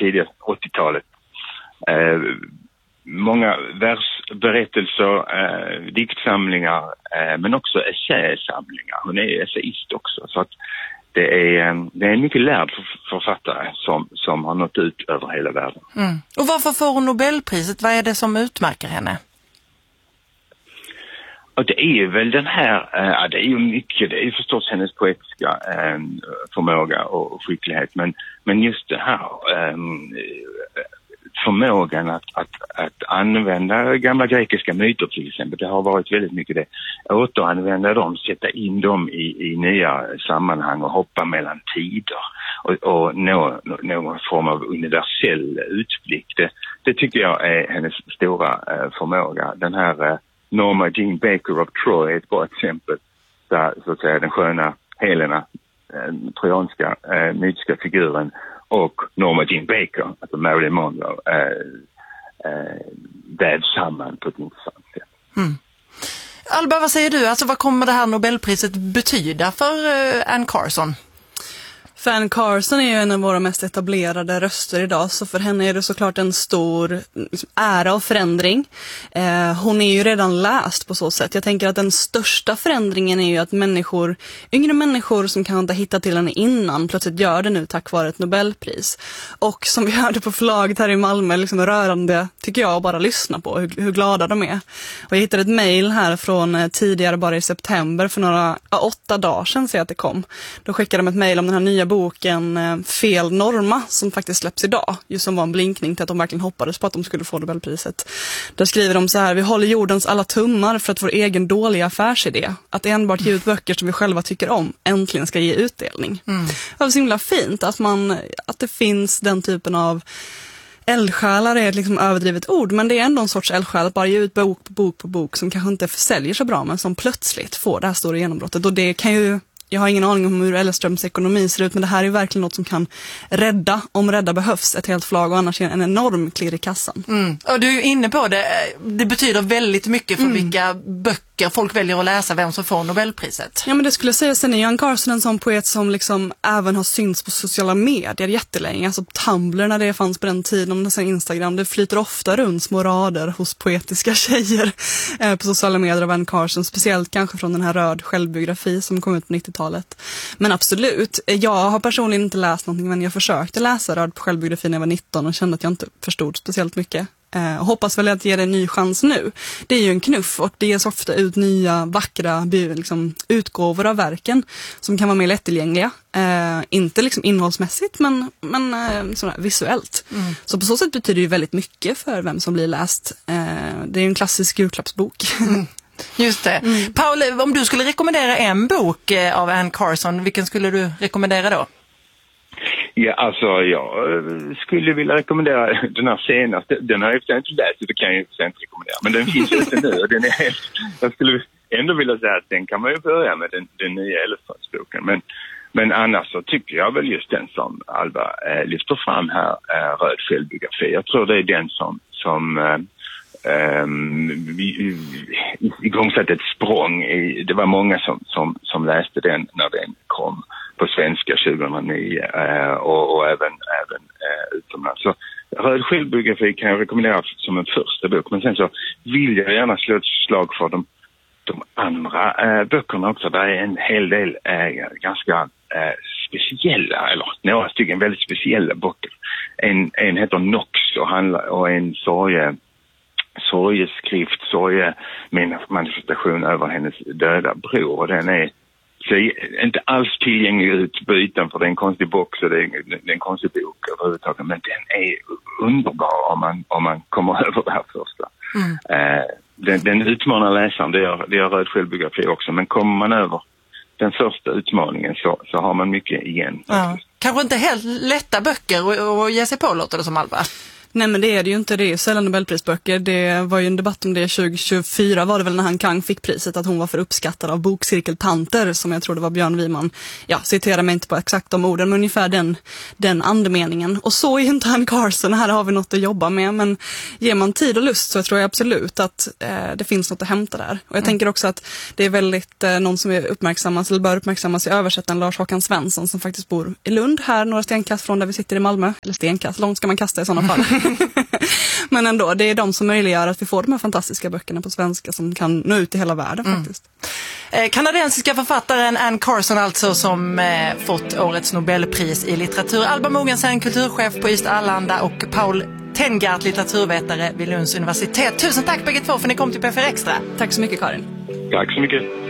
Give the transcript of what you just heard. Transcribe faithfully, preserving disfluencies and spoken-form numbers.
tidiga åttiotalet. Eh, många versberättelser, eh, diktsamlingar, eh, men också essäsamlingar. Hon är essäist också, så att det är, det är en mycket lärd författare som, som har nått ut över hela världen. Mm. Och varför får hon Nobelpriset? Vad är det som utmärker henne? Och det är väl den här, äh, det är ju mycket, det är ju förstås hennes poetiska äh, förmåga och skicklighet, men, men just det här äh, förmågan att, att, att använda gamla grekiska myter till exempel, det har varit väldigt mycket det, återanvända dem, sätta in dem i, i nya sammanhang och hoppa mellan tider och, och nå någon form av universell utblick. Det, det tycker jag är hennes stora äh, förmåga. Den här äh, Norma Jean Baker of Troy är ett bra exempel där så att säga den sköna Helena, den trojanska eh, mytiska figuren, och Norma Jean Baker, alltså Marilyn Monroe, eh, eh, vävs samman på ett intressant sätt. Mm. Alba, vad säger du? Alltså, vad kommer det här Nobelpriset betyda för eh, Anne Carson? För Anne Carson är ju en av våra mest etablerade röster idag, så för henne är det såklart en stor ära och förändring. Eh, hon är ju redan läst på så sätt. Jag tänker att den största förändringen är ju att människor, yngre människor som kan inte hitta till henne innan, plötsligt gör det nu tack vare ett Nobelpris. Och som vi hörde på förlaget här i Malmö, liksom rörande tycker jag, att bara lyssna på hur, hur glada de är. Och jag hittade ett mejl här från eh, tidigare, bara i september, för några, ja, åtta dagar sedan ser jag att det kom. Då skickade de ett mejl om den här nya boken eh, Fel Norma som faktiskt släpps idag, just som var en blinkning till att de verkligen hoppades på att de skulle få Nobelpriset. Där skriver de så här: vi håller jordens alla tummar för att vår egen dåliga affärsidé, att enbart ge ut böcker som vi själva tycker om, äntligen ska ge utdelning. Mm. Det var så himla fint att, man, att det finns den typen av eldsjälar, är ett liksom överdrivet ord, men det är ändå en sorts eldsjäl att bara ge ut bok på bok på bok som kanske inte försäljer så bra, men som plötsligt får det här stora genombrottet. Och det kan ju, jag har ingen aning om hur Elleströms ekonomi ser ut, men det här är verkligen något som kan rädda, om rädda behövs, ett helt flag, och annars är en enorm klirr i kassan. Mm. Och du är inne på det, det betyder väldigt mycket för mm. vilka böcker folk väljer att läsa, vem som får Nobelpriset. Ja, men det skulle jag säga, sen är Anne Carson en sån poet som liksom även har synts på sociala medier jättelänge. Alltså Tumblr, när det fanns på den tiden, och sen Instagram, det flyter ofta runt små rader hos poetiska tjejer eh, på sociala medier av Anne Carson, speciellt kanske från den här röd självbiografi som kom ut på nittiotalet. Men absolut, jag har personligen inte läst någonting, men jag försökte läsa röd självbiografi när jag var nitton och kände att jag inte förstod speciellt mycket. Eh, hoppas väl att ge det en ny chans nu. Det är ju en knuff, och det ges ofta ut nya vackra liksom, utgåvor av verken som kan vara mer lättillgängliga. Eh, inte liksom innehållsmässigt, men, men eh, sådär, visuellt. Mm. Så på så sätt betyder det ju väldigt mycket för vem som blir läst. Eh, det är ju en klassisk julklappsbok. Mm. Just det. Mm. Paul, om du skulle rekommendera en bok av Anne Carson, vilken skulle du rekommendera då? Ja, alltså jag skulle vilja rekommendera den här senaste. Den har jag inte läst, det kan jag inte rekommendera. Men den finns ute nu, och den är helt, jag skulle ändå vilja säga att den kan man ju börja med, den, den nya Elleströmsboken. Men, men annars så tycker jag väl just den som Alba äh, lyfter fram här, äh, Röd självbiografi. Jag tror det är den som, som äh, Um, vi, igångsatte ett språng i, det var många som, som, som läste den när den kom på svenska tjugohundranio uh, och, och även, även uh, utomlands. Så Röd självbiografi kan jag rekommendera som en första bok, men sen så vill jag gärna slå ett slag för de, de andra uh, böckerna också. Det är en hel del uh, ganska uh, speciella, eller några stycken väldigt speciella böcker. En, en heter Nox och, handlar, och en sorge sorgeskrift, sorge med manifestation över hennes döda bror, och den är så inte alls tillgänglig ut på ytan, för det är en konstig box och det är en, det är en konstig bok överhuvudtaget, men den är underbar om man, om man kommer över det här första. Mm. Eh, den, den utmanar läsaren, det gör, det gör Röd självbiografi också, men kommer man över den första utmaningen så, så har man mycket igen. Ja. Kanske inte helt lätta böcker och, och ge sig på, låter det som, Alba. Nej, men det är det ju inte. Det är sällan Nobelprisböcker. Det var ju en debatt om det tjugo tjugofyra var det väl när Han Kang fick priset, att hon var för uppskattad av bokcirkeltanter, som jag tror det var Björn Wiman. Ja, citerar mig inte på exakt de orden, men ungefär den, den andemeningen. Och så är ju inte Anne Carson. Här har vi något att jobba med, men ger man tid och lust så tror jag absolut att eh, det finns något att hämta där. Och jag mm. tänker också att det är väldigt eh, någon som är uppmärksammas, eller bör uppmärksammas i översättaren, Lars Håkan Svensson, som faktiskt bor i Lund, här några stenkast från där vi sitter i Malmö. Eller stenkast, långt ska man kasta i sådana fall. Men ändå, det är de som möjliggör att vi får de här fantastiska böckerna på svenska som kan nå ut i hela världen mm. faktiskt. Eh, kanadensiska författaren Anne Carson alltså, som eh, fått årets Nobelpris i litteratur. Alba Mogensen, kulturchef på Ystad Allanda, och Paul Tengart, litteraturvetare vid Lunds universitet. Tusen tack bägge två för att ni kom till P F R Extra. Tack så mycket, Karin. Tack så mycket.